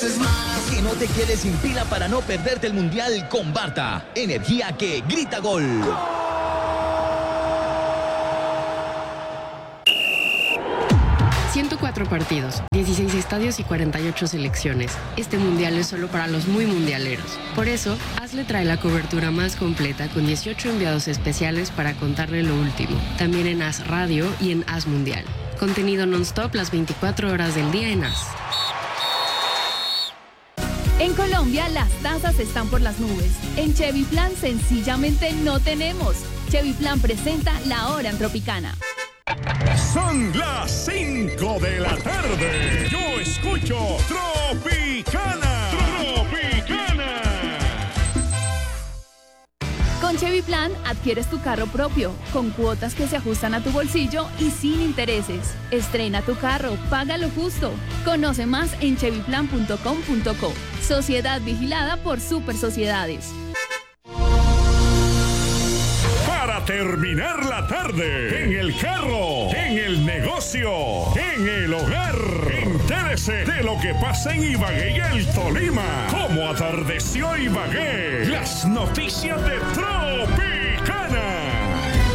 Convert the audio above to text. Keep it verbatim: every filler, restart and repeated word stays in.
mereces más. Que no te quedes sin pila para no perderte el Mundial con Barta. Energía que grita gol. ciento cuatro partidos, dieciséis estadios y cuarenta y ocho selecciones. Este mundial es solo para los muy mundialeros. Por eso, Hazle trae la cobertura más completa con dieciocho enviados especiales para contarle lo último. También en Haz Radio y en Haz Mundial. Contenido non-stop las veinticuatro horas del día en Haz. En Colombia las tasas están por las nubes. En Chevy Plan sencillamente no tenemos. Chevy Plan presenta La Hora en Tropicana. Son las cinco de la tarde. Yo escucho Tropicana. Tropicana. Con Chevy Plan adquieres tu carro propio, con cuotas que se ajustan a tu bolsillo y sin intereses. Estrena tu carro, págalo justo. Conoce más en chevy plan punto com punto co. Sociedad vigilada por Super Sociedades. Para terminar la tarde, en el carro, en el negocio, en el hogar, entérese de lo que pasa en Ibagué y el Tolima. Cómo atardeció Ibagué. Las noticias de Tropicana.